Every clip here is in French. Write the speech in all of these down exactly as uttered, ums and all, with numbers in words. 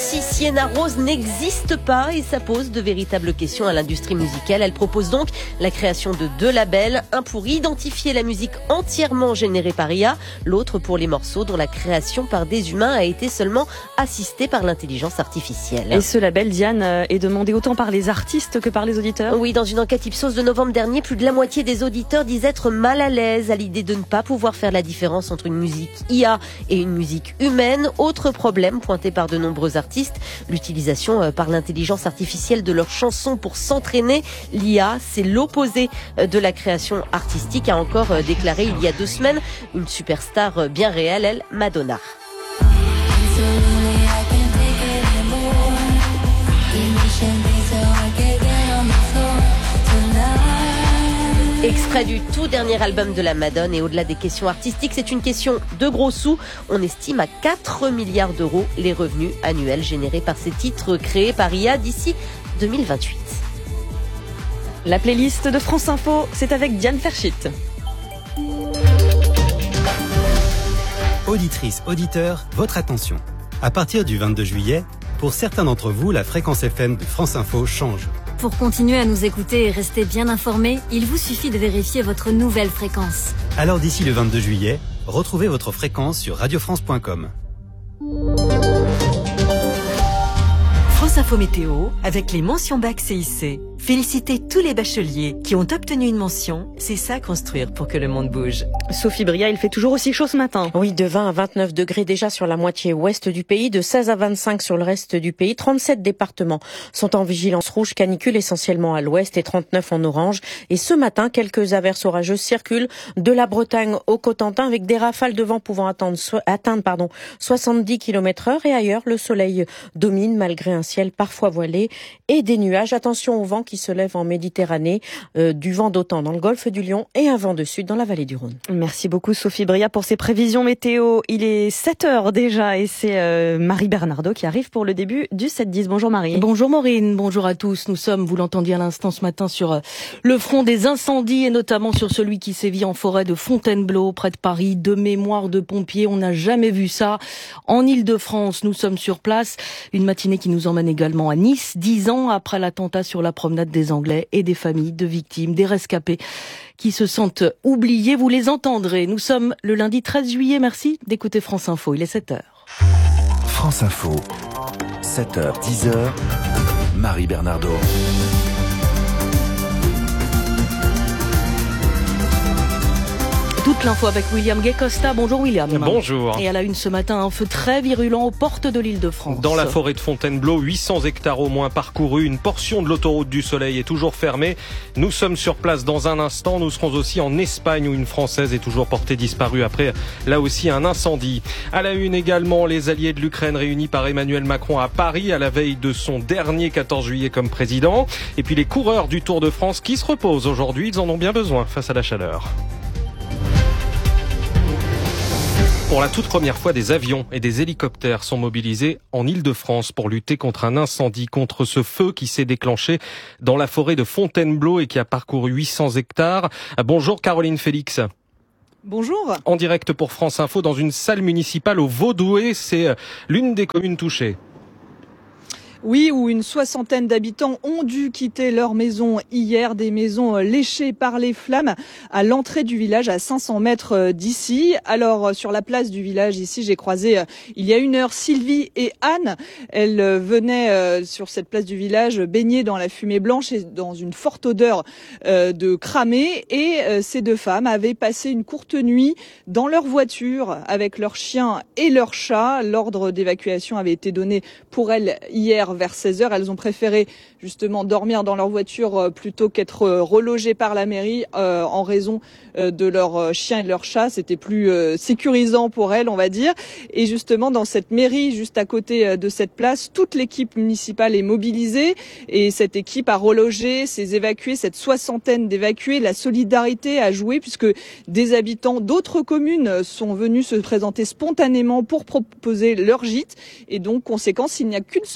si Sienna Rose n'existe pas et ça pose de véritables questions à l'industrie musicale. Elle propose donc la création de deux labels, un pour identifier la musique entièrement générée par I A, l'autre pour les morceaux dont la création par des humains a été seulement assistée par l'intelligence artificielle. Et ce label, Diane, est demandé autant par les artistes que par les auditeurs ? Oui, dans une enquête Ipsos de novembre dernier, plus de la moitié des auditeurs disent être mal à l'aise à l'idée de ne pas pouvoir faire la différence entre une musique I A et une musique humaine. Autre problème pointé par de nombreux artistes, l'utilisation par l'intelligence artificielle de leurs chansons pour s'entraîner. L'I A, c'est l'opposé de la création artistique, a encore déclaré il y a deux semaines une superstar bien réelle, elle, Madonna. Extrait du tout dernier album de la Madone, et au-delà des questions artistiques, c'est une question de gros sous. On estime à quatre milliards d'euros les revenus annuels générés par ces titres créés par I A d'ici deux mille vingt-huit. La playlist de France Info, c'est avec Diane Ferchit. Auditrices, auditeurs, votre attention. À partir du vingt-deux juillet, pour certains d'entre vous, la fréquence F M de France Info change. Pour continuer à nous écouter et rester bien informés, il vous suffit de vérifier votre nouvelle fréquence. Alors d'ici le vingt-deux juillet, retrouvez votre fréquence sur radio france point com. France Info Météo, avec les mentions bac C I C. Félicitez tous les bacheliers qui ont obtenu une mention. C'est ça construire pour que le monde bouge. Sophie Bria, il fait toujours aussi chaud ce matin. Oui, de vingt à vingt-neuf degrés déjà sur la moitié ouest du pays, de seize à vingt-cinq sur le reste du pays. trente-sept départements sont en vigilance rouge canicule, essentiellement à l'ouest, et trente-neuf en orange. Et ce matin, quelques averses orageuses circulent de la Bretagne au Cotentin, avec des rafales de vent pouvant atteindre, atteindre pardon, soixante-dix kilomètres heure. Et ailleurs, le soleil domine malgré un ciel parfois voilé et des nuages. Attention au vent qui se lève en Méditerranée, euh, du vent d'OTAN dans le golfe du Lion et un vent de sud dans la vallée du Rhône. Merci beaucoup Sophie Bria pour ces prévisions météo. Il est sept heures déjà et c'est euh, Marie Bernardo qui arrive pour le début du sept dix. Bonjour Marie. Bonjour Maureen, bonjour à tous. Nous sommes, vous l'entendiez à l'instant ce matin, sur euh, le front des incendies et notamment sur celui qui sévit en forêt de Fontainebleau, près de Paris. De mémoire de pompiers, on n'a jamais vu ça. En Île-de-France, nous sommes sur place. Une matinée qui nous emmène également à Nice, dix ans après l'attentat sur la promenade des Anglais, et des familles de victimes, des rescapés qui se sentent oubliés. Vous les entendrez. Nous sommes le lundi treize juillet. Merci d'écouter France Info. Il est sept heures. France Info, sept heures, dix heures, Marie Bernardo. Toute l'info avec William Gay-Costa. Bonjour William. Bonjour. Et à la une ce matin, un feu très virulent aux portes de l'Île-de-France. Dans la forêt de Fontainebleau, huit cents hectares au moins parcourus. Une portion de l'autoroute du Soleil est toujours fermée. Nous sommes sur place dans un instant. Nous serons aussi en Espagne où une Française est toujours portée disparue après, là aussi, un incendie. À la une également, les alliés de l'Ukraine réunis par Emmanuel Macron à Paris à la veille de son dernier quatorze juillet comme président. Et puis les coureurs du Tour de France qui se reposent aujourd'hui. Ils en ont bien besoin face à la chaleur. Pour la toute première fois, des avions et des hélicoptères sont mobilisés en Île-de-France pour lutter contre un incendie, contre ce feu qui s'est déclenché dans la forêt de Fontainebleau et qui a parcouru huit cents hectares. Bonjour Caroline Félix. Bonjour. En direct pour France Info dans une salle municipale au Vaudoué, c'est l'une des communes touchées. Oui, où une soixantaine d'habitants ont dû quitter leur maison hier, des maisons léchées par les flammes à l'entrée du village à cinq cents mètres d'ici. Alors, sur la place du village ici, j'ai croisé il y a une heure Sylvie et Anne. Elles venaient sur cette place du village baigner dans la fumée blanche et dans une forte odeur de cramé. Et ces deux femmes avaient passé une courte nuit dans leur voiture avec leurs chiens et leurs chats. L'ordre d'évacuation avait été donné pour elles hier vers seize heures. Elles ont préféré justement dormir dans leur voiture plutôt qu'être relogées par la mairie euh, en raison euh, de leurs chiens et de leurs chats. C'était plus euh, sécurisant pour elles, on va dire. Et justement, dans cette mairie, juste à côté de cette place, toute l'équipe municipale est mobilisée et cette équipe a relogé ces évacués, cette soixantaine d'évacués. La solidarité a joué puisque des habitants d'autres communes sont venus se présenter spontanément pour proposer leur gîte. Et donc, conséquence, il n'y a qu'une seule personne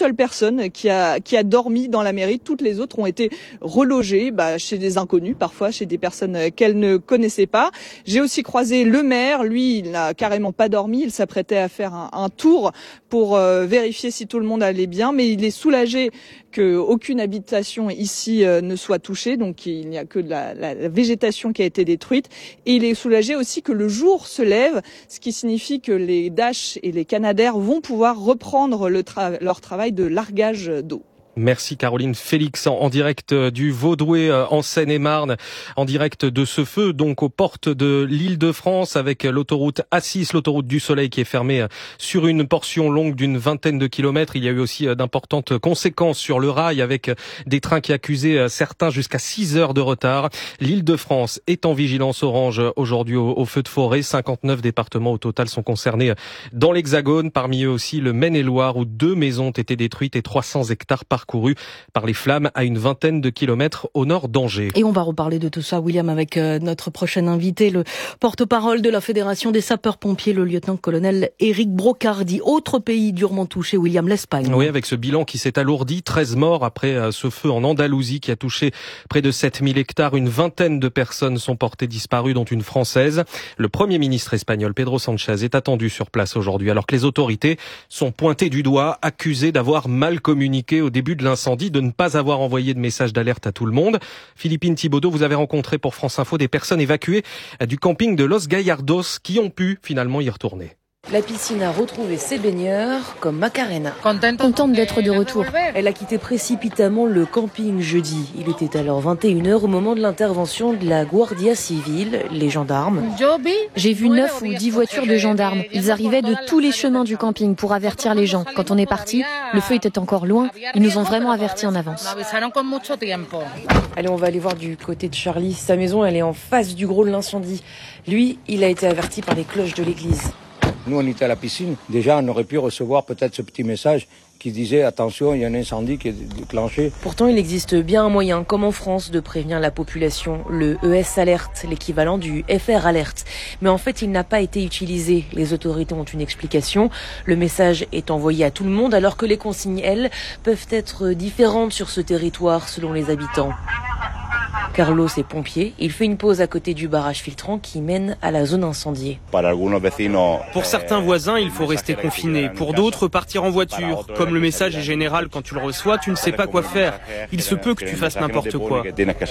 personne qui a qui a dormi dans la mairie. Toutes les autres ont été relogées bah, chez des inconnus, parfois chez des personnes qu'elles ne connaissaient pas. J'ai aussi croisé le maire. Lui, il n'a carrément pas dormi. Il s'apprêtait à faire un, un tour pour euh, vérifier si tout le monde allait bien, mais il est soulagé qu'aucune habitation ici euh, ne soit touchée, donc il n'y a que de la, la, la végétation qui a été détruite. Et il est soulagé aussi que le jour se lève, ce qui signifie que les Dash et les Canadair vont pouvoir reprendre le tra- leur travail de largage d'eau. Merci Caroline Félix en direct du Vaudouet en Seine-et-Marne, en direct de ce feu donc aux portes de l'Île-de-France avec l'autoroute A six, l'autoroute du Soleil qui est fermée sur une portion longue d'une vingtaine de kilomètres. Il y a eu aussi d'importantes conséquences sur le rail avec des trains qui accusaient certains jusqu'à six heures de retard. L'Île-de-France est en vigilance orange aujourd'hui au, au feu de forêt. cinquante-neuf départements au total sont concernés dans l'Hexagone, parmi eux aussi le Maine-et-Loire où deux maisons ont été détruites et trois cents hectares par parcouru par les flammes à une vingtaine de kilomètres au nord d'Angers. Et on va reparler de tout ça, William, avec notre prochain invité, le porte-parole de la Fédération des sapeurs-pompiers, le lieutenant-colonel Éric Brocardi. Autre pays durement touché, William, l'Espagne. Oui, avec ce bilan qui s'est alourdi, treize morts après ce feu en Andalousie qui a touché près de sept mille hectares. Une vingtaine de personnes sont portées disparues, dont une Française. Le Premier ministre espagnol, Pedro Sánchez, est attendu sur place aujourd'hui, alors que les autorités sont pointées du doigt, accusées d'avoir mal communiqué au début de l'incendie, de ne pas avoir envoyé de message d'alerte à tout le monde. Philippine Thibaudot, vous avez rencontré pour France Info des personnes évacuées du camping de Los Gallardos qui ont pu finalement y retourner. La piscine a retrouvé ses baigneurs, comme Macarena. Contente d'être de retour. Elle a quitté précipitamment le camping jeudi. Il était alors vingt et une heures au moment de l'intervention de la Guardia Civile, les gendarmes. J'ai vu neuf ou dix voitures de gendarmes. Ils arrivaient de tous les chemins du camping pour avertir les gens. Quand on est parti, le feu était encore loin. Ils nous ont vraiment avertis en avance. Allez, on va aller voir du côté de Charlie. Sa maison, elle est en face du gros de l'incendie. Lui, il a été averti par les cloches de l'église. Nous, on était à la piscine. Déjà, on aurait pu recevoir peut-être ce petit message qui disait « Attention, il y a un incendie qui est déclenché ». Pourtant, il existe bien un moyen, comme en France, de prévenir la population. Le E S Alert, l'équivalent du F R Alert. Mais en fait, il n'a pas été utilisé. Les autorités ont une explication. Le message est envoyé à tout le monde, alors que les consignes, elles, peuvent être différentes sur ce territoire, selon les habitants. Carlos est pompier. Il fait une pause à côté du barrage filtrant qui mène à la zone incendiée. Pour certains voisins, il faut rester confiné. Pour d'autres, partir en voiture. Comme le message est général, quand tu le reçois, tu ne sais pas quoi faire. Il se peut que tu fasses n'importe quoi.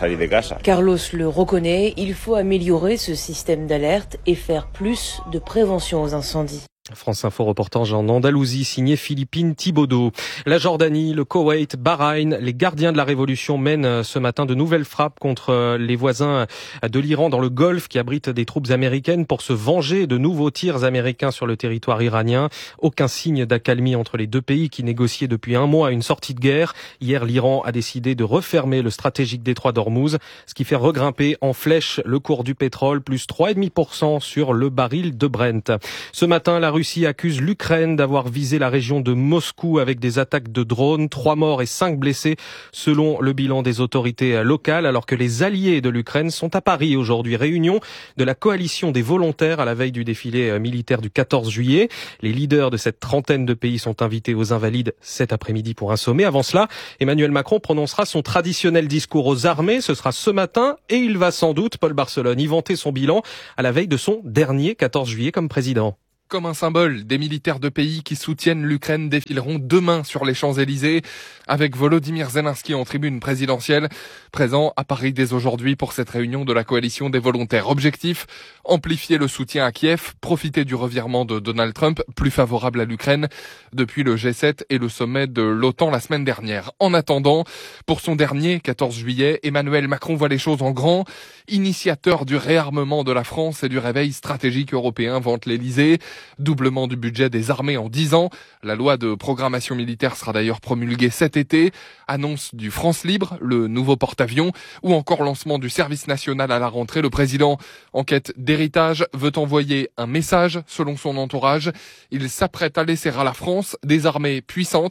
Carlos le reconnaît. Il faut améliorer ce système d'alerte et faire plus de prévention aux incendies. France Info reportage en Andalousie, signé Philippine Thibaudot. La Jordanie, le Koweït, Bahreïn, les gardiens de la révolution mènent ce matin de nouvelles frappes contre les voisins de l'Iran dans le Golfe qui abrite des troupes américaines pour se venger de nouveaux tirs américains sur le territoire iranien. Aucun signe d'accalmie entre les deux pays qui négociaient depuis un mois une sortie de guerre. Hier, l'Iran a décidé de refermer le stratégique détroit d'Ormuz, ce qui fait regrimper en flèche le cours du pétrole, plus trois virgule cinq pour cent sur le baril de Brent. Ce matin, la Russie accuse l'Ukraine d'avoir visé la région de Moscou avec des attaques de drones, trois morts et cinq blessés selon le bilan des autorités locales, alors que les alliés de l'Ukraine sont à Paris aujourd'hui. Réunion de la coalition des volontaires à la veille du défilé militaire du quatorze juillet. Les leaders de cette trentaine de pays sont invités aux Invalides cet après-midi pour un sommet. Avant cela, Emmanuel Macron prononcera son traditionnel discours aux armées. Ce sera ce matin et il va sans doute, Paul Barcelone, y vanter son bilan à la veille de son dernier quatorze juillet comme président. Comme un symbole, des militaires de pays qui soutiennent l'Ukraine défileront demain sur les Champs-Élysées avec Volodymyr Zelensky en tribune présidentielle, présent à Paris dès aujourd'hui pour cette réunion de la coalition des volontaires. Objectif, amplifier le soutien à Kiev, profiter du revirement de Donald Trump, plus favorable à l'Ukraine, depuis le G sept et le sommet de l'OTAN la semaine dernière. En attendant, pour son dernier quatorze juillet, Emmanuel Macron voit les choses en grand. Initiateur du réarmement de la France et du réveil stratégique européen, vante l'Élysée. Doublement du budget des armées en dix ans. La loi de programmation militaire sera d'ailleurs promulguée cet été. Annonce du France Libre, le nouveau porte-avions, ou encore lancement du service national à la rentrée. Le président, en quête d'héritage, veut envoyer un message selon son entourage. Il s'apprête à laisser à la France des armées puissantes,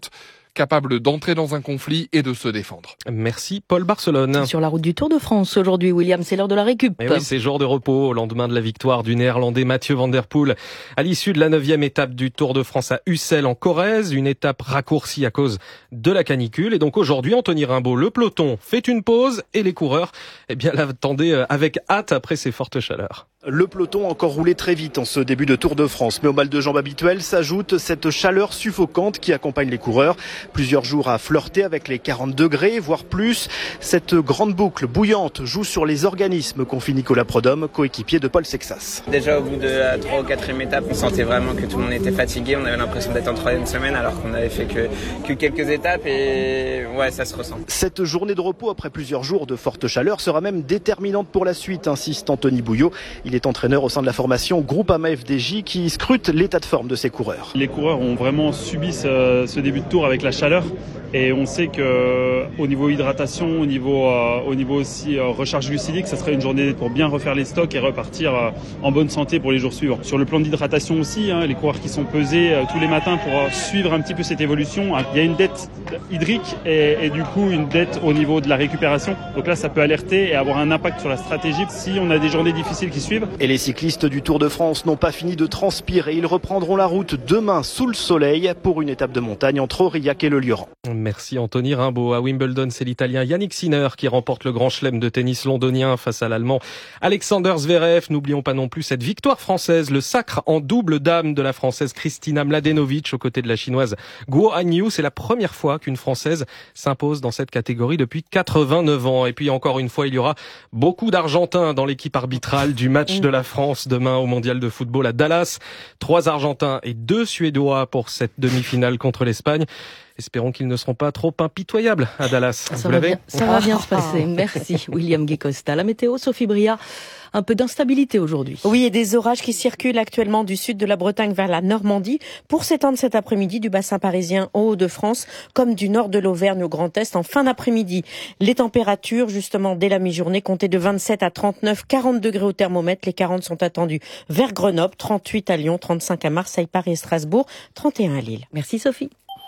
capables d'entrer dans un conflit et de se défendre. Merci Paul Barcelone. Sur la route du Tour de France aujourd'hui, William, c'est l'heure de la récup. Et oui, c'est jour de repos au lendemain de la victoire du Néerlandais Mathieu van der Poel à l'issue de la neuvième étape du Tour de France à Ussel en Corrèze, une étape raccourcie à cause de la canicule. Et donc aujourd'hui, Anthony Rimbaud, le peloton fait une pause et les coureurs, eh bien, l'attendaient avec hâte après ces fortes chaleurs. Le peloton a encore roulé très vite en ce début de Tour de France, mais au mal de jambes habituel s'ajoute cette chaleur suffocante qui accompagne les coureurs. Plusieurs jours à flirter avec les quarante degrés, voire plus. Cette grande boucle bouillante joue sur les organismes, confie Nicolas Prodhomme, coéquipier de Paul Sexas. Déjà au bout de la trois ou quatrième étape, on sentait vraiment que tout le monde était fatigué. On avait l'impression d'être en troisième semaine alors qu'on avait fait que, que quelques étapes et ouais, ça se ressent. Cette journée de repos après plusieurs jours de forte chaleur sera même déterminante pour la suite, insiste Anthony Bouillot. Il est entraîneur au sein de la formation Groupama F D J qui scrute l'état de forme de ses coureurs. Les coureurs ont vraiment subi ce, ce début de tour avec la chaleur et on sait que au niveau hydratation, au niveau, euh, au niveau aussi euh, recharge glucidique, ça serait une journée pour bien refaire les stocks et repartir euh, en bonne santé pour les jours suivants. Sur le plan d'hydratation aussi, hein, les coureurs qui sont pesés euh, tous les matins pour euh, suivre un petit peu cette évolution, hein, il y a une dette hydrique et, et du coup une dette au niveau de la récupération. Donc là, ça peut alerter et avoir un impact sur la stratégie si on a des journées difficiles qui suivent. Et les cyclistes du Tour de France n'ont pas fini de transpirer. Ils reprendront la route demain sous le soleil pour une étape de montagne entre Aurillac et le Lioran. Merci Anthony Rimbaud. À Wimbledon, c'est l'Italien Yannick Sinner qui remporte le grand chelem de tennis londonien face à l'Allemand Alexander Zverev. N'oublions pas non plus cette victoire française, le sacre en double dame de la Française Kristina Mladenovic aux côtés de la Chinoise Guo Hanyu. C'est la première fois qu'une Française s'impose dans cette catégorie depuis quatre-vingt-neuf ans. Et puis encore une fois, il y aura beaucoup d'Argentins dans l'équipe arbitrale du match de la France demain au Mondial de football à Dallas. Trois Argentins et deux Suédois pour cette demi-finale contre l'Espagne. Espérons qu'ils ne seront pas trop impitoyables à Dallas. Ça, va bien, ça va bien se passer. Merci William Guécosta. La météo, Sophie Bria. Un peu d'instabilité aujourd'hui. Oui, et des orages qui circulent actuellement du sud de la Bretagne vers la Normandie pour s'étendre cet après-midi du bassin parisien au Hauts-de-France comme du nord de l'Auvergne au Grand Est en fin d'après-midi. Les températures, justement, dès la mi-journée, comptaient de vingt-sept à trente-neuf, quarante degrés au thermomètre. Les quarante sont attendus vers Grenoble, trente-huit à Lyon, trente-cinq à Marseille, Paris et Strasbourg, trente et un à Lille. Merci Sophie.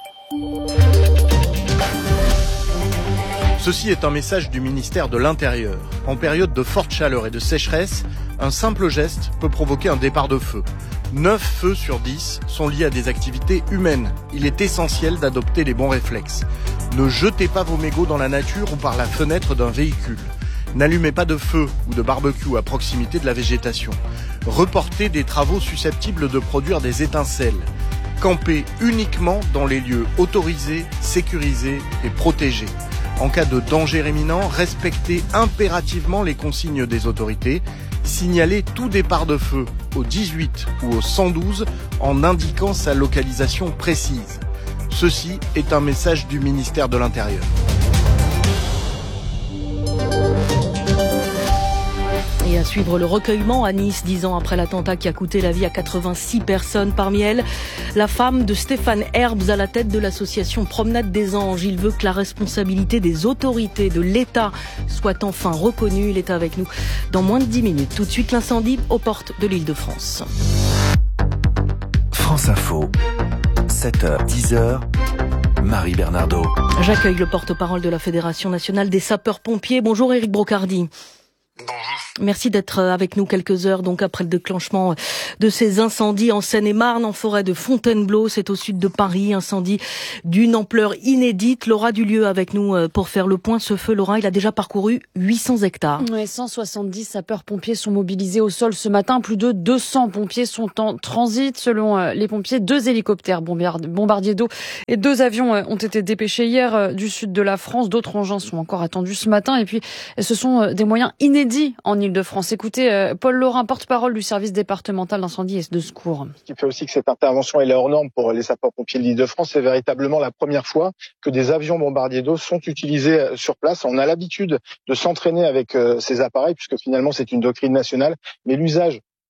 Ceci est un message du ministère de l'Intérieur. En période de forte chaleur et de sécheresse, un simple geste peut provoquer un départ de feu. neuf feux sur dix sont liés à des activités humaines. Il est essentiel d'adopter les bons réflexes. Ne jetez pas vos mégots dans la nature ou par la fenêtre d'un véhicule. N'allumez pas de feu ou de barbecue à proximité de la végétation. Reportez des travaux susceptibles de produire des étincelles. Campez uniquement dans les lieux autorisés, sécurisés et protégés. En cas de danger imminent, respectez impérativement les consignes des autorités. Signalez tout départ de feu au dix-huit ou au cent douze en indiquant sa localisation précise. Ceci est un message du ministère de l'Intérieur. Et à suivre le recueillement à Nice, dix ans après l'attentat qui a coûté la vie à quatre-vingt-six personnes. Parmi elles, la femme de Stéphane Herbs à la tête de l'association Promenade des Anges. Il veut que la responsabilité des autorités de l'État soit enfin reconnue. Il est avec nous dans moins de dix minutes. Tout de suite, l'incendie aux portes de l'Île-de-France. France Info, sept heures dix heures. Marie Bernardo. J'accueille le porte-parole de la Fédération nationale des sapeurs-pompiers. Bonjour Éric Brocardi. Bonjour. Merci d'être avec nous quelques heures donc après le déclenchement de ces incendies en Seine-et-Marne, en forêt de Fontainebleau, c'est au sud de Paris, incendie d'une ampleur inédite. Laura Dulieu avec nous pour faire le point. Ce feu, Laura, il a déjà parcouru huit cents hectares. Ouais, cent soixante-dix sapeurs-pompiers sont mobilisés au sol ce matin. Plus de deux cents pompiers sont en transit. Selon les pompiers, deux hélicoptères bombardiers d'eau et deux avions ont été dépêchés hier du sud de la France. D'autres engins sont encore attendus ce matin. Et puis, ce sont des moyens inédits en Île-de-France. Écoutez, Paul Laurin, porte-parole du service départemental d'incendie et de secours. Ce qui fait aussi que cette intervention elle est hors norme pour les sapeurs-pompiers de l'Île-de-France, c'est véritablement la première fois que des avions bombardiers d'eau sont utilisés sur place. On a l'habitude de s'entraîner avec ces appareils, puisque finalement c'est une doctrine nationale, mais l'usage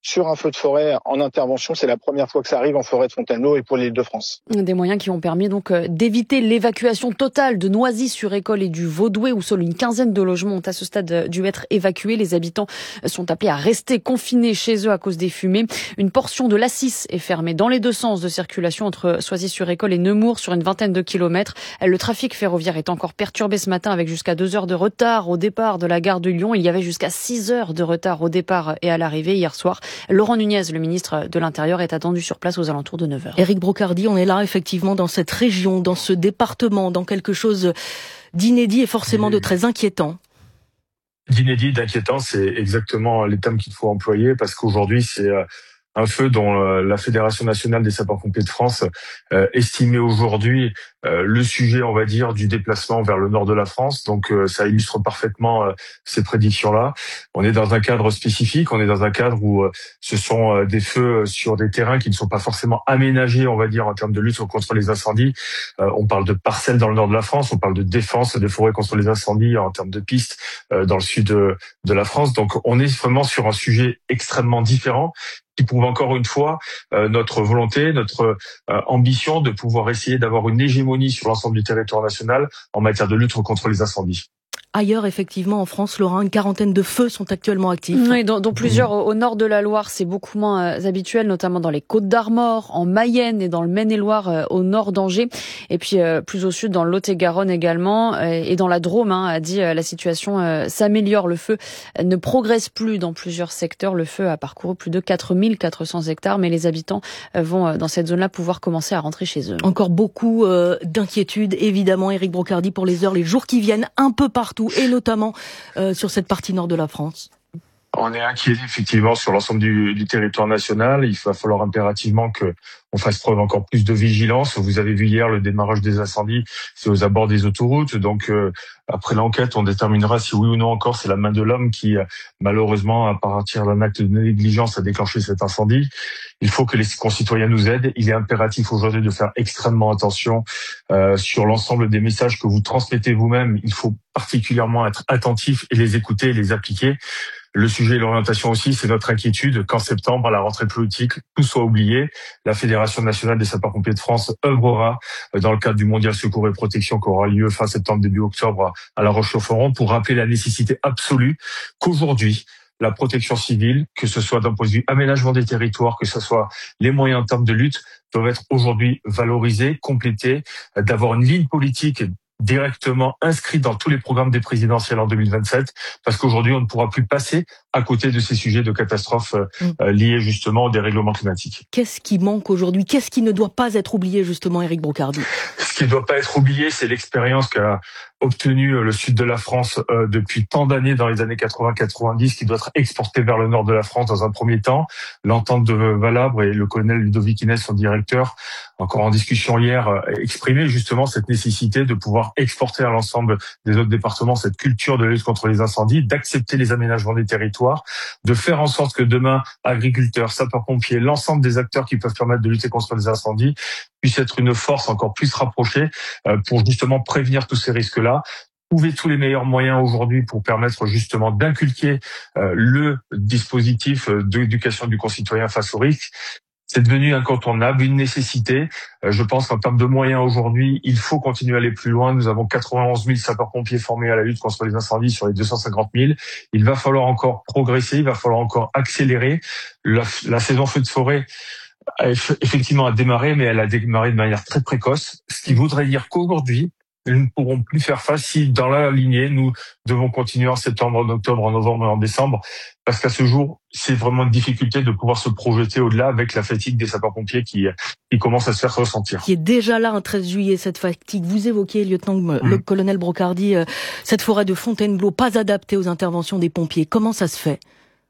sur un feu de forêt en intervention. C'est la première fois que ça arrive en forêt de Fontainebleau et pour l'Île-de-France. Des moyens qui ont permis donc d'éviter l'évacuation totale de Noisy-sur-École et du Vaudouet, où seule une quinzaine de logements ont à ce stade dû être évacués. Les habitants sont appelés à rester confinés chez eux à cause des fumées. Une portion de l'A six est fermée dans les deux sens de circulation entre Soisy-sur-École et Nemours sur une vingtaine de kilomètres. Le trafic ferroviaire est encore perturbé ce matin avec jusqu'à deux heures de retard au départ de la gare de Lyon. Il y avait jusqu'à six heures de retard au départ et à l'arrivée hier soir. Laurent Nunez, le ministre de l'Intérieur, est attendu sur place aux alentours de neuf heures. Éric Brocardi, on est là effectivement dans cette région, dans ce département, dans quelque chose d'inédit et forcément de très inquiétant. D'inédit, d'inquiétant, c'est exactement les termes qu'il faut employer, parce qu'aujourd'hui, c'est un feu dont la Fédération nationale des sapeurs-pompiers de France euh, estimait aujourd'hui euh, le sujet, on va dire, du déplacement vers le nord de la France. Donc euh, ça illustre parfaitement euh, ces prédictions-là. On est dans un cadre spécifique, on est dans un cadre où euh, ce sont euh, des feux sur des terrains qui ne sont pas forcément aménagés, on va dire, en termes de lutte contre les incendies. Euh, on parle de parcelles dans le nord de la France, on parle de défense des forêts contre les incendies en termes de pistes euh, dans le sud de, de la France. Donc on est vraiment sur un sujet extrêmement différent, qui prouve encore une fois euh, notre volonté, notre euh, ambition de pouvoir essayer d'avoir une hégémonie sur l'ensemble du territoire national en matière de lutte contre les incendies. Ailleurs, effectivement, en France, Laurent, une quarantaine de feux sont actuellement actifs. Oui, dont, dont plusieurs au, au nord de la Loire, c'est beaucoup moins euh, habituel, notamment dans les Côtes-d'Armor, en Mayenne et dans le Maine-et-Loire, euh, au nord d'Angers, et puis euh, plus au sud, dans le Lot-et-Garonne également, euh, et dans la Drôme, hein, a dit euh, la situation euh, s'améliore. Le feu euh, ne progresse plus dans plusieurs secteurs. Le feu a parcouru plus de quatre mille quatre cents hectares, mais les habitants euh, vont euh, dans cette zone-là pouvoir commencer à rentrer chez eux. Encore beaucoup euh, d'inquiétudes, évidemment, Éric Brocardi, pour les heures, les jours qui viennent, un peu partout, et notamment euh, sur cette partie nord de la France. On est inquiet effectivement sur l'ensemble du, du territoire national. Il va falloir impérativement que on fasse preuve encore plus de vigilance. Vous avez vu hier le démarrage des incendies, c'est aux abords des autoroutes. Donc euh, après l'enquête, on déterminera si oui ou non encore c'est la main de l'homme qui, malheureusement, à partir d'un acte de négligence, a déclenché cet incendie. Il faut que les concitoyens nous aident. Il est impératif aujourd'hui de faire extrêmement attention euh, sur l'ensemble des messages que vous transmettez vous-même. Il faut particulièrement être attentif et les écouter et les appliquer. Le sujet et l'orientation aussi, c'est notre inquiétude qu'en septembre, à la rentrée politique, tout soit oublié. La Fédération nationale des sapeurs-pompiers de France œuvrera dans le cadre du Mondial Secours et Protection qui aura lieu fin septembre, début octobre à La Roche-sur-Foron pour rappeler la nécessité absolue qu'aujourd'hui, la protection civile, que ce soit d'un point de vue aménagement des territoires, que ce soit les moyens en termes de lutte, doivent être aujourd'hui valorisés, complétés, d'avoir une ligne politique directement inscrit dans tous les programmes des présidentielles en deux mille vingt-sept, parce qu'aujourd'hui, on ne pourra plus passer à côté de ces sujets de catastrophes euh, liés justement au dérèglement climatique. Qu'est-ce qui manque aujourd'hui? Qu'est-ce qui ne doit pas être oublié justement, Éric Brocardi? Ce qui ne doit pas être oublié, c'est l'expérience qu'a obtenue le sud de la France euh, depuis tant d'années dans les années quatre-vingts quatre-vingt-dix, qui doit être exportée vers le nord de la France dans un premier temps. L'entente de Valabre et le colonel Ludovic Inès, son directeur, encore en discussion hier, euh, exprimait justement cette nécessité de pouvoir exporter à l'ensemble des autres départements cette culture de lutte contre les incendies, d'accepter les aménagements des territoires, de faire en sorte que demain, agriculteurs, sapeurs-pompiers, l'ensemble des acteurs qui peuvent permettre de lutter contre les incendies puissent être une force encore plus rapprochée euh, pour justement prévenir tous ces risques-là. Trouver tous les meilleurs moyens aujourd'hui pour permettre justement d'inculquer euh, le dispositif d'éducation du concitoyen face aux risques. C'est devenu incontournable, une nécessité. Euh, je pense qu'en termes de moyens aujourd'hui, il faut continuer à aller plus loin. Nous avons quatre-vingt-onze mille sapeurs-pompiers formés à la lutte contre les incendies sur les deux cent cinquante mille. Il va falloir encore progresser, il va falloir encore accélérer. La, la saison feu de forêt a effectivement a démarré, mais elle a démarré de manière très précoce, ce qui voudrait dire qu'aujourd'hui, nous ne pourrons plus faire face si, dans la lignée, nous devons continuer en septembre, en octobre, en novembre et en décembre, parce qu'à ce jour, c'est vraiment une difficulté de pouvoir se projeter au-delà avec la fatigue des sapeurs-pompiers qui, qui commence à se faire ressentir. Qui est déjà là un treize juillet, cette fatigue. Vous évoquez, lieutenant, mmh. le colonel Brocardi, euh, cette forêt de Fontainebleau, pas adaptée aux interventions des pompiers. Comment ça se fait?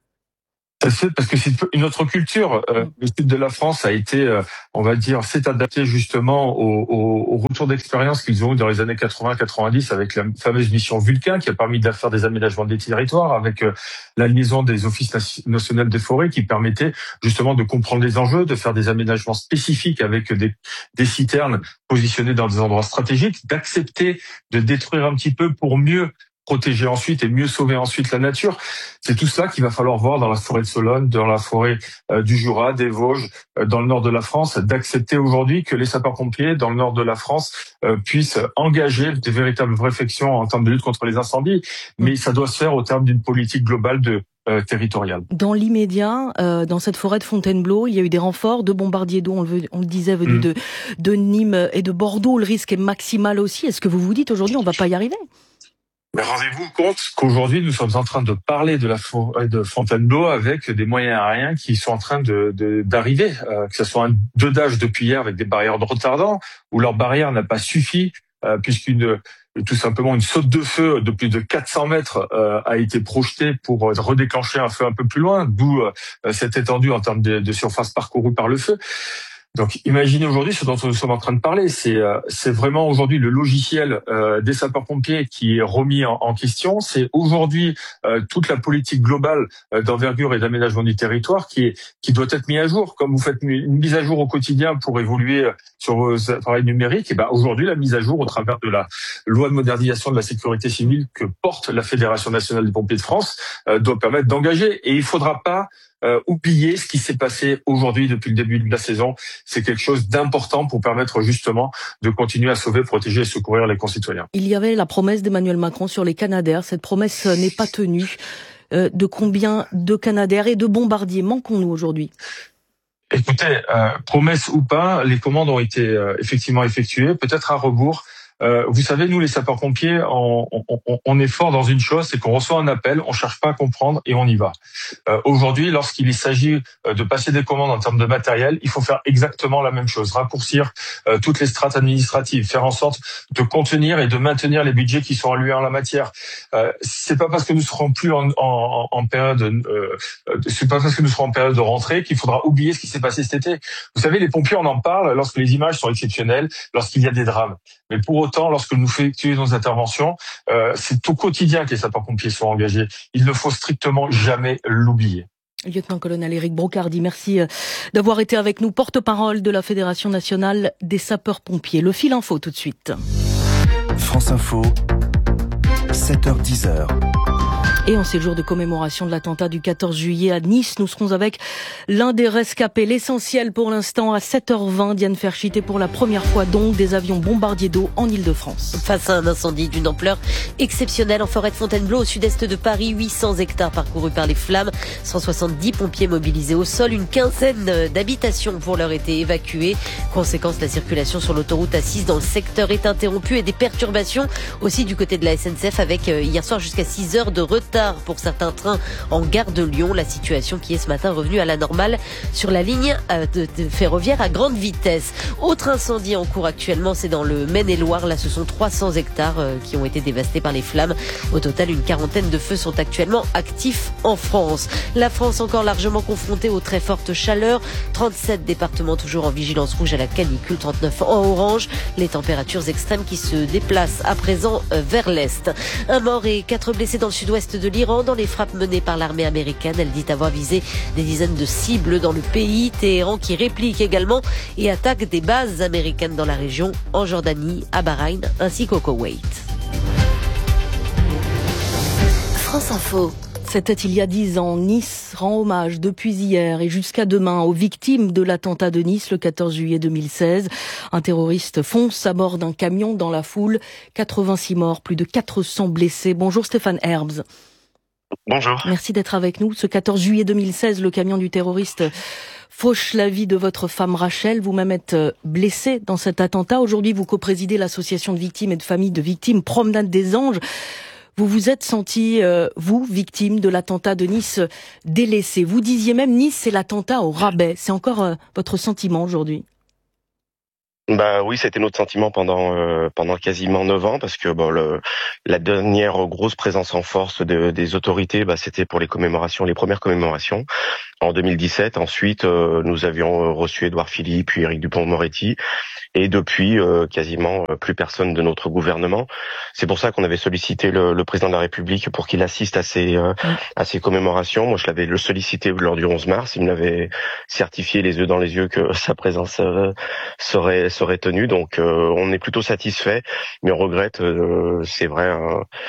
Ça se fait parce que c'est une autre culture. Euh, le sud de la France a été, euh, on va dire, s'est adapté justement au, au, au retour d'expérience qu'ils ont eu dans les années quatre-vingts quatre-vingt-dix avec la fameuse mission Vulcain qui a permis de faire des aménagements des territoires, avec euh, la liaison des offices nationaux des forêts qui permettait justement de comprendre les enjeux, de faire des aménagements spécifiques avec des, des citernes positionnées dans des endroits stratégiques, d'accepter de détruire un petit peu pour mieux protéger ensuite et mieux sauver ensuite la nature. C'est tout cela qu'il va falloir voir dans la forêt de Sologne, dans la forêt euh, du Jura, des Vosges, euh, dans le nord de la France, d'accepter aujourd'hui que les sapeurs-pompiers dans le nord de la France euh, puissent engager des véritables réflexions en termes de lutte contre les incendies. Mais ça doit se faire au terme d'une politique globale de euh, territoriale. Dans l'immédiat, euh, dans cette forêt de Fontainebleau, il y a eu des renforts de bombardiers d'eau, on le, on le disait, venus mmh. de, de Nîmes et de Bordeaux. Le risque est maximal aussi. Est-ce que vous vous dites aujourd'hui on va pas y arriver ? Mais rendez-vous compte qu'aujourd'hui, nous sommes en train de parler de la forêt de Fontainebleau avec des moyens aériens qui sont en train de, de d'arriver, euh, que ce soit un dodage depuis hier avec des barrières de retardant, où leur barrière n'a pas suffi, euh, puisqu'une tout simplement une saute de feu de plus de quatre cents mètres euh, a été projetée pour redéclencher un feu un peu plus loin, d'où euh, cette étendue en termes de, de surface parcourue par le feu. Donc, imaginez aujourd'hui ce dont nous sommes en train de parler. C'est, euh, c'est vraiment aujourd'hui le logiciel euh, des sapeurs-pompiers qui est remis en, en question. C'est aujourd'hui euh, toute la politique globale euh, d'envergure et d'aménagement du territoire qui est qui doit être mise à jour. Comme vous faites une mise à jour au quotidien pour évoluer sur vos appareils numériques, et ben aujourd'hui la mise à jour au travers de la loi de modernisation de la sécurité civile que porte la Fédération nationale des pompiers de France euh, doit permettre d'engager. Et il faudra pas Euh, oublier ce qui s'est passé aujourd'hui depuis le début de la saison. C'est quelque chose d'important pour permettre justement de continuer à sauver, protéger et secourir les concitoyens. Il y avait la promesse d'Emmanuel Macron sur les Canadair. Cette promesse n'est pas tenue. Euh, de combien de Canadair et de bombardiers manquons-nous aujourd'hui ? Écoutez, euh, promesse ou pas, les commandes ont été euh, effectivement effectuées, peut-être à rebours. Euh, vous savez, nous, les sapeurs-pompiers, on, on, on est fort dans une chose, c'est qu'on reçoit un appel, on cherche pas à comprendre et on y va. Euh, aujourd'hui, lorsqu'il s'agit de passer des commandes en termes de matériel, il faut faire exactement la même chose, raccourcir euh, toutes les strates administratives, faire en sorte de contenir et de maintenir les budgets qui sont alloués en la matière. Euh, c'est pas parce que nous serons plus en, en, en période, euh, c'est pas parce que nous serons en période de rentrée qu'il faudra oublier ce qui s'est passé cet été. Vous savez, les pompiers, on en parle lorsque les images sont exceptionnelles, lorsqu'il y a des drames. Mais pour autant, lorsque nous effectuons nos interventions, euh, c'est au quotidien que les sapeurs-pompiers sont engagés. Il ne faut strictement jamais l'oublier. Lieutenant-colonel Éric Brocardi, merci d'avoir été avec nous, porte-parole de la Fédération nationale des sapeurs-pompiers. Le fil info tout de suite. France Info, sept heures dix. Et en ces jours de commémoration de l'attentat du quatorze juillet à Nice, nous serons avec l'un des rescapés. L'essentiel pour l'instant à sept heures vingt, Diane Ferchité, pour la première fois donc des avions bombardiers d'eau en Île-de-France. Face à un incendie d'une ampleur exceptionnelle en forêt de Fontainebleau au sud-est de Paris, huit cents hectares parcourus par les flammes, cent soixante-dix pompiers mobilisés au sol, une quinzaine d'habitations pour leur été évacuées. Conséquence, la circulation sur l'autoroute A six dans le secteur est interrompue et des perturbations aussi du côté de la S N C F avec hier soir jusqu'à six heures de retard pour certains trains en gare de Lyon. La situation qui est ce matin revenue à la normale sur la ligne de, de ferroviaire à grande vitesse. Autre incendie en cours actuellement, c'est dans le Maine-et-Loire. Là, ce sont trois cents hectares qui ont été dévastés par les flammes. Au total, une quarantaine de feux sont actuellement actifs en France. La France encore largement confrontée aux très fortes chaleurs. trente-sept départements toujours en vigilance rouge à la canicule, trente-neuf en orange. Les températures extrêmes qui se déplacent à présent vers l'est. Un mort et quatre blessés dans le sud-ouest de l'Iran dans les frappes menées par l'armée américaine. Elle dit avoir visé des dizaines de cibles dans le pays. Téhéran qui réplique également et attaque des bases américaines dans la région, en Jordanie, à Bahreïn ainsi qu'au Koweït. France Info. C'était il y a dix ans. Nice rend hommage depuis hier et jusqu'à demain aux victimes de l'attentat de Nice le quatorze juillet deux mille seize. Un terroriste fonce à bord d'un camion dans la foule. quatre-vingt-six morts, plus de quatre cents blessés. Bonjour Stéphane Herbs. Bonjour. Merci d'être avec nous. Ce quatorze juillet deux mille seize, le camion du terroriste fauche la vie de votre femme Rachel. Vous-même êtes blessé dans cet attentat. Aujourd'hui, vous coprésidez l'association de victimes et de familles de victimes Promenade des Anges. Vous vous êtes senti, euh, vous, victime de l'attentat de Nice, délaissé. Vous disiez même Nice, c'est l'attentat au rabais. C'est encore euh, votre sentiment aujourd'hui ? Bah oui, c'était notre sentiment pendant euh, pendant quasiment neuf ans parce que bon le la dernière grosse présence en force de, des autorités, bah c'était pour les commémorations, les premières commémorations en deux mille dix-sept. Ensuite, euh, nous avions reçu Édouard Philippe puis Éric Dupond-Moretti. Et depuis, euh, quasiment euh, plus personne de notre gouvernement. C'est pour ça qu'on avait sollicité le, le président de la République pour qu'il assiste à ces euh, à ces commémorations. Moi, je l'avais le sollicité lors du onze mars. Il me l'avait certifié les yeux dans les yeux que sa présence euh, serait serait tenue. Donc, euh, on est plutôt satisfait, mais on regrette, euh, c'est vrai, hein,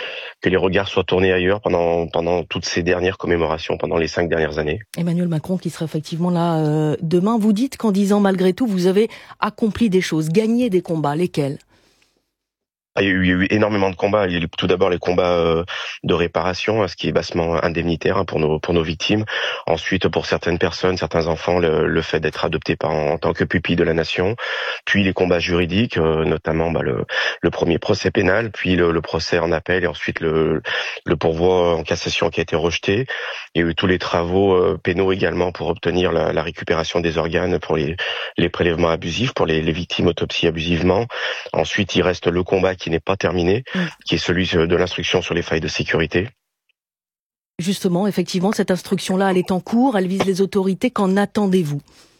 que les regards soient tournés ailleurs pendant pendant toutes ces dernières commémorations, pendant les cinq dernières années. Emmanuel Macron qui sera effectivement là euh, demain. Vous dites qu'en dix ans, malgré tout, vous avez accompli des choses, gagné des combats. Lesquels ? Il y a eu, il y a eu énormément de combats. Il y a eu tout d'abord les combats euh, de réparation, ce qui est bassement indemnitaire hein, pour nos pour nos victimes. Ensuite, pour certaines personnes, certains enfants, le, le fait d'être adoptés par en, en tant que pupille de la nation. Puis les combats juridiques, euh, notamment bah, le, le premier procès pénal, puis le, le procès en appel et ensuite le, le pourvoi en cassation qui a été rejeté. Il y a eu tous les travaux euh, pénaux également pour obtenir la, la récupération des organes pour les, les prélèvements abusifs, pour les, les victimes autopsies abusivement. Ensuite, il reste le combat qui n'est pas terminé, mmh. qui est celui de l'instruction sur les failles de sécurité. Justement, effectivement, cette instruction-là, elle est en cours, elle vise les autorités. Qu'en attendez-vous ?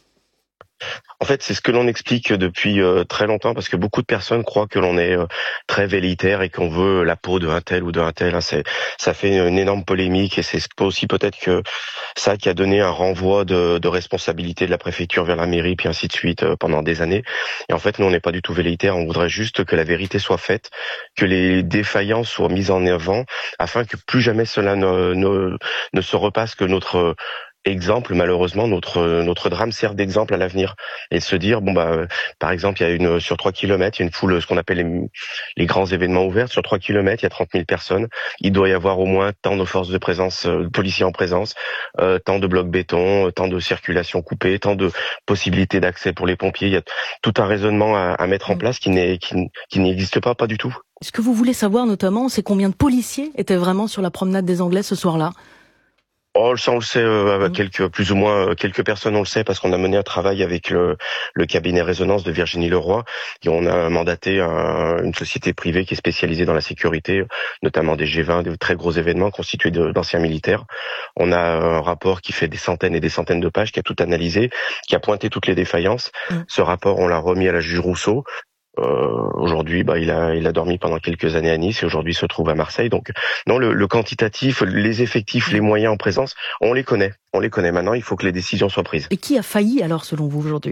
En fait, c'est ce que l'on explique depuis euh, très longtemps, parce que beaucoup de personnes croient que l'on est euh, très velléitaire et qu'on veut la peau d'un tel ou d'un tel. Hein. C'est, ça fait une énorme polémique et c'est aussi peut-être que ça qui a donné un renvoi de, de responsabilité de la préfecture vers la mairie, puis ainsi de suite euh, pendant des années. Et en fait, nous, on n'est pas du tout velléitaire. On voudrait juste que la vérité soit faite, que les défaillances soient mises en avant, afin que plus jamais cela ne, ne, ne se repasse, que notre exemple, malheureusement, notre notre drame sert d'exemple à l'avenir et de se dire bon bah euh, par exemple il y a une sur trois kilomètres il y a une foule, ce qu'on appelle les, les grands événements ouverts, sur trois kilomètres il y a trente mille personnes, il doit y avoir au moins tant de forces de présence, euh, de policiers en présence, euh, tant de blocs béton, euh, tant de circulation coupée, tant de possibilités d'accès pour les pompiers. Il y a tout un raisonnement à, à mettre en place qui n'est qui, qui n'existe pas pas du tout. Ce que vous voulez savoir notamment, c'est combien de policiers étaient vraiment sur la promenade des Anglais ce soir-là ? Oh, ça on le sait, euh, quelques plus ou moins euh, quelques personnes on le sait parce qu'on a mené un travail avec le, le cabinet Résonance de Virginie Leroy et on a mandaté un, une société privée qui est spécialisée dans la sécurité, notamment des G vingt, des très gros événements constitués de, d'anciens militaires. On a un rapport qui fait des centaines et des centaines de pages, qui a tout analysé, qui a pointé toutes les défaillances. Mmh. Ce rapport, on l'a remis à la juge Rousseau. Euh, aujourd'hui, bah, il a, il a dormi pendant quelques années à Nice et aujourd'hui se trouve à Marseille. Donc, non, le, le quantitatif, les effectifs, les moyens en présence, on les connaît. On les connaît. Maintenant, il faut que les décisions soient prises. Et qui a failli alors, selon vous, aujourd'hui ?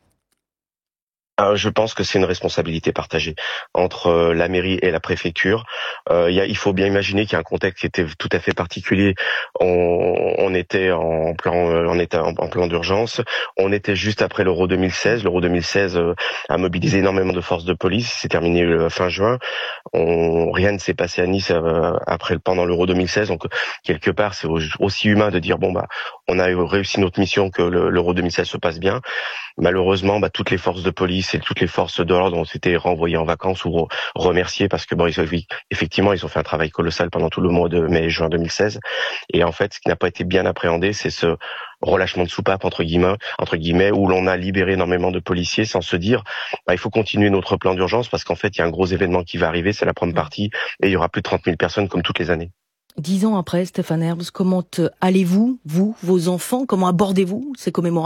Euh, je pense que c'est une responsabilité partagée entre euh, la mairie et la préfecture. Euh, y a, il faut bien imaginer qu'il y a un contexte qui était tout à fait particulier. On, on était en plan, euh, on était en, en plan d'urgence. On était juste après l'Euro deux mille seize. L'Euro deux mille seize euh, a mobilisé énormément de forces de police. C'est terminé euh, fin juin. On, rien ne s'est passé à Nice euh, après pendant l'Euro deux mille seize. Donc quelque part, c'est aussi humain de dire bon bah on a réussi notre mission, que le, l'Euro deux mille seize se passe bien. Malheureusement, bah, toutes les forces de police et toutes les forces de l'ordre ont été renvoyées en vacances ou re- remerciées parce que bon, ils ont, effectivement, ils ont fait un travail colossal pendant tout le mois de mai et juin deux mille seize. Et en fait, ce qui n'a pas été bien appréhendé, c'est ce relâchement de soupape entre guillemets, entre guillemets, où l'on a libéré énormément de policiers sans se dire, bah, il faut continuer notre plan d'urgence parce qu'en fait, il y a un gros événement qui va arriver, c'est la première partie, et il y aura plus de trente mille personnes comme toutes les années. Dix ans après, Stéphane Herbst, comment allez-vous, vous, vos enfants, comment abordez-vous ces commémorations ?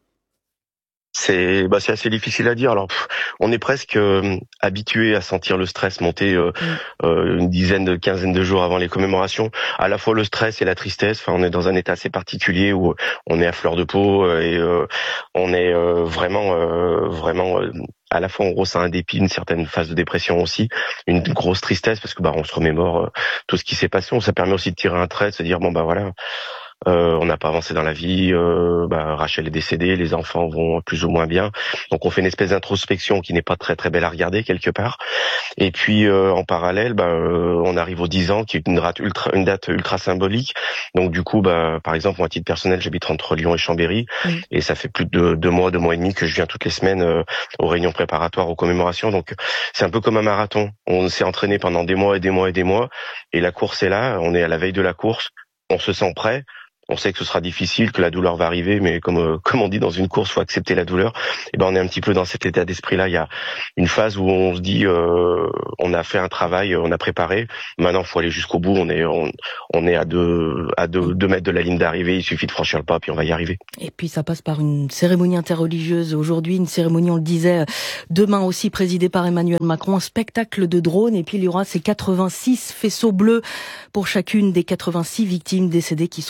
C'est bah c'est assez difficile à dire. Alors pff, on est presque euh, habitué à sentir le stress monter euh, mmh. euh, une dizaine de quinzaine de jours avant les commémorations. À la fois le stress et la tristesse. Enfin, on est dans un état assez particulier où on est à fleur de peau et euh, on est euh, vraiment euh, vraiment euh, à la fois on ressent un dépit, une certaine phase de dépression aussi, une grosse tristesse parce que bah on se remémore euh, tout ce qui s'est passé. Ça permet aussi de tirer un trait, de se dire bon bah voilà. Euh, on n'a pas avancé dans la vie, euh, bah, Rachel est décédée, les enfants vont plus ou moins bien, donc on fait une espèce d'introspection qui n'est pas très très belle à regarder quelque part. Et puis euh, en parallèle, bah, euh, on arrive aux dix ans, qui est une date ultra, une date ultra symbolique. Donc du coup, bah, par exemple, moi à titre personnel, j'habite entre Lyon et Chambéry, mmh. et ça fait plus de deux mois, deux mois et demi que je viens toutes les semaines euh, aux réunions préparatoires, aux commémorations. Donc c'est un peu comme un marathon. On s'est entraîné pendant des mois et des mois et des mois, et la course est là. On est à la veille de la course, on se sent prêt. On sait que ce sera difficile, que la douleur va arriver, mais comme euh, comme on dit dans une course, faut accepter la douleur. Et ben on est un petit peu dans cet état d'esprit-là. Il y a une phase où on se dit, euh, on a fait un travail, on a préparé. Maintenant, faut aller jusqu'au bout. On est on, on est à deux à deux, deux mètres de la ligne d'arrivée. Il suffit de franchir le pas, puis on va y arriver. Et puis ça passe par une cérémonie interreligieuse aujourd'hui, une cérémonie, on le disait, demain aussi présidée par Emmanuel Macron, un spectacle de drones. Et puis il y aura ces quatre-vingt-six faisceaux bleus pour chacune des quatre-vingt-six victimes décédées qui seront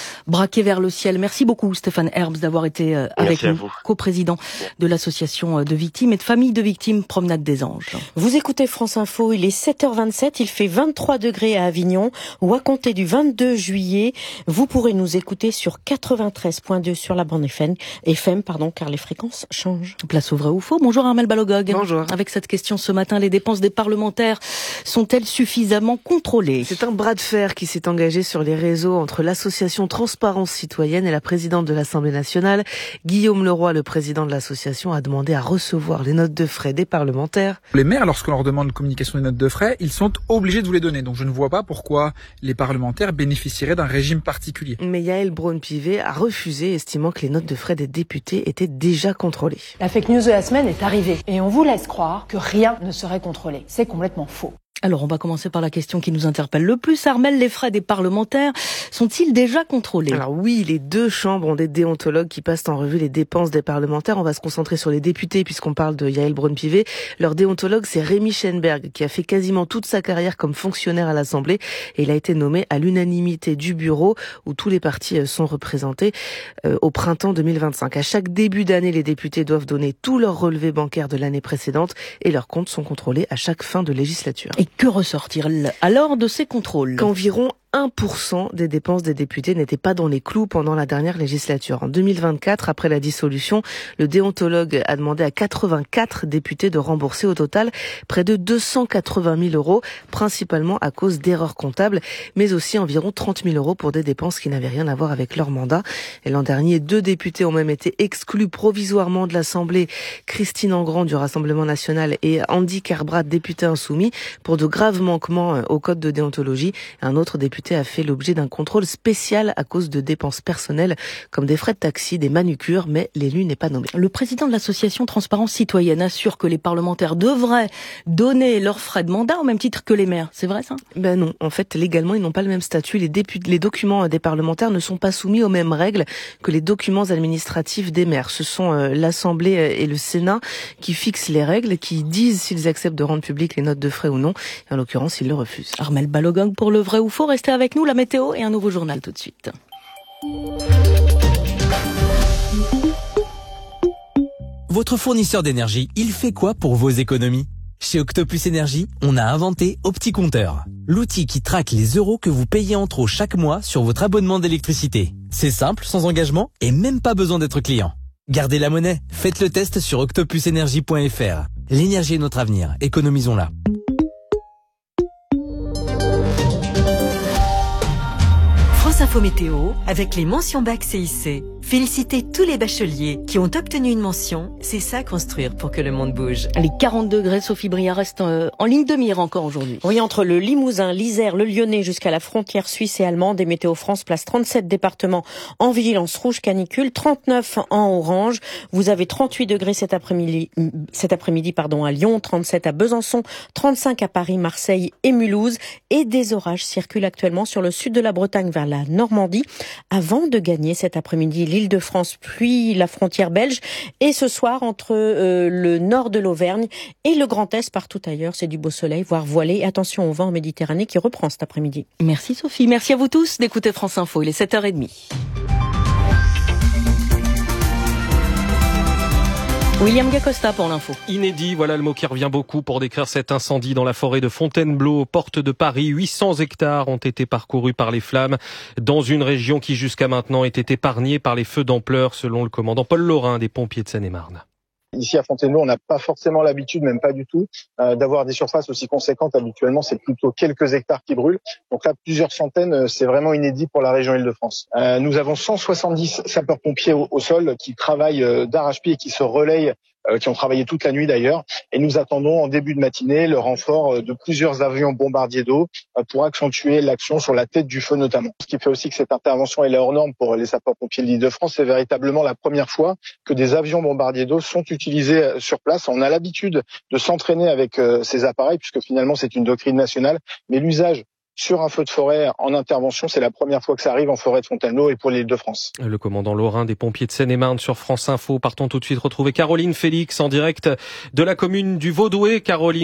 braqués vers le ciel. Merci beaucoup Stéphane Herbst d'avoir été avec Merci nous, coprésident de l'association de victimes et de familles de victimes Promenade des Anges. Vous écoutez France Info, il est sept heures vingt-sept, il fait vingt-trois degrés à Avignon, ou à compter du vingt-deux juillet, vous pourrez nous écouter sur quatre-vingt-treize virgule deux sur la bande F M, F M pardon, car les fréquences changent. Place au vrai ou faux. Bonjour Armel Balogog. Bonjour. Avec cette question ce matin, les dépenses des parlementaires sont-elles suffisamment contrôlées ? C'est un bras de fer qui s'est engagé sur les réseaux entre l'association Transparence Citoyenne et la présidente de l'Assemblée nationale. Guillaume Leroy, le président de l'association, a demandé à recevoir les notes de frais des parlementaires. Les maires, lorsqu'on leur demande communication des notes de frais, ils sont obligés de vous les donner. Donc je ne vois pas pourquoi les parlementaires bénéficieraient d'un régime particulier. Mais Yael Braun-Pivet a refusé, estimant que les notes de frais des députés étaient déjà contrôlées. La fake news de la semaine est arrivée et on vous laisse croire que rien ne serait contrôlé. C'est complètement faux. Alors, on va commencer par la question qui nous interpelle le plus. Armel, les frais des parlementaires sont-ils déjà contrôlés ? Alors oui, les deux chambres ont des déontologues qui passent en revue les dépenses des parlementaires. On va se concentrer sur les députés puisqu'on parle de Yael Braun-Pivet. Leur déontologue, c'est Rémi Schenberg, qui a fait quasiment toute sa carrière comme fonctionnaire à l'Assemblée. Et il a été nommé à l'unanimité du bureau où tous les partis sont représentés euh, au printemps deux mille vingt-cinq. À chaque début d'année, les députés doivent donner tous leurs relevés bancaires de l'année précédente et leurs comptes sont contrôlés à chaque fin de législature. Et que ressortir alors de ces contrôles ? Qu'environ un pour cent des dépenses des députés n'étaient pas dans les clous pendant la dernière législature. En deux mille vingt-quatre, après la dissolution, le déontologue a demandé à quatre-vingt-quatre députés de rembourser au total près de deux cent quatre-vingt mille euros, principalement à cause d'erreurs comptables, mais aussi environ trente mille euros pour des dépenses qui n'avaient rien à voir avec leur mandat. Et l'an dernier, deux députés ont même été exclus provisoirement de l'Assemblée, Christine Engrand du Rassemblement national et Andy Kerbrat, député insoumis, pour de graves manquements au code de déontologie. Un autre député a fait l'objet d'un contrôle spécial à cause de dépenses personnelles comme des frais de taxi, des manucures, mais l'élu n'est pas nommé. Le président de l'association Transparence Citoyenne assure que les parlementaires devraient donner leurs frais de mandat au même titre que les maires. C'est vrai ça ? Ben non, en fait légalement ils n'ont pas le même statut. Les, députés, les documents des parlementaires ne sont pas soumis aux mêmes règles que les documents administratifs des maires. Ce sont euh, l'Assemblée et le Sénat qui fixent les règles, qui disent s'ils acceptent de rendre publiques les notes de frais ou non. Et en l'occurrence, ils le refusent. Armel Balogog pour le vrai ou faux. Restez avec nous, la météo et un nouveau journal tout de suite. Votre fournisseur d'énergie, il fait quoi pour vos économies ? Chez Octopus Énergie, on a inventé OptiCompteur, l'outil qui traque les euros que vous payez en trop chaque mois sur votre abonnement d'électricité. C'est simple, sans engagement et même pas besoin d'être client. Gardez la monnaie, faites le test sur octopus énergie point f r. L'énergie est notre avenir, économisons-la. France Info Météo avec les mentions bac C I C. Félicitez tous les bacheliers qui ont obtenu une mention. C'est ça construire pour que le monde bouge. Les quarante degrés, Sophie Bria reste euh, en ligne de mire encore aujourd'hui. Oui, entre le Limousin, l'Isère, le Lyonnais jusqu'à la frontière suisse et allemande, et Météo France place trente-sept départements en vigilance rouge canicule, trente-neuf en orange. Vous avez trente-huit degrés cet après-midi, cet après-midi pardon, à Lyon, trente-sept à Besançon, trente-cinq à Paris, Marseille et Mulhouse. Et des orages circulent actuellement sur le sud de la Bretagne vers la Normandie avant de gagner cet après-midi l'Île-de-France puis la frontière belge. Et ce soir, entre euh, le nord de l'Auvergne et le Grand Est, partout ailleurs, c'est du beau soleil, voire voilé. Attention au vent en Méditerranée qui reprend cet après-midi. Merci Sophie, merci à vous tous d'écouter France Info. Il est sept heures trente. William Gacosta pour l'info. Inédit, voilà le mot qui revient beaucoup pour décrire cet incendie dans la forêt de Fontainebleau, aux portes de Paris. huit cents hectares ont été parcourus par les flammes dans une région qui jusqu'à maintenant était épargnée par les feux d'ampleur, selon le commandant Paul Laurin des pompiers de Seine-et-Marne. Ici à Fontainebleau, on n'a pas forcément l'habitude, même pas du tout, euh, d'avoir des surfaces aussi conséquentes. Habituellement, c'est plutôt quelques hectares qui brûlent. Donc là, plusieurs centaines, c'est vraiment inédit pour la région Île-de-France. Euh, nous avons cent soixante-dix sapeurs-pompiers au, au sol qui travaillent euh, d'arrache-pied et qui se relayent, euh, qui ont travaillé toute la nuit d'ailleurs. Et nous attendons en début de matinée le renfort de plusieurs avions bombardiers d'eau euh, pour accentuer l'action sur la tête du feu notamment. Ce qui fait aussi que cette intervention est hors norme pour les sapeurs-pompiers de l'Île-de-France. C'est véritablement la première fois que des avions bombardiers d'eau sont utilisés sur place. On a l'habitude de s'entraîner avec euh, ces appareils puisque finalement c'est une doctrine nationale. Mais l'usage sur un feu de forêt en intervention, c'est la première fois que ça arrive en forêt de Fontainebleau et pour l'Île-de-France. Le commandant Laurin des pompiers de Seine-et-Marne sur France Info. Partons tout de suite retrouver Caroline Félix en direct de la commune du Vaudoué. Caroline.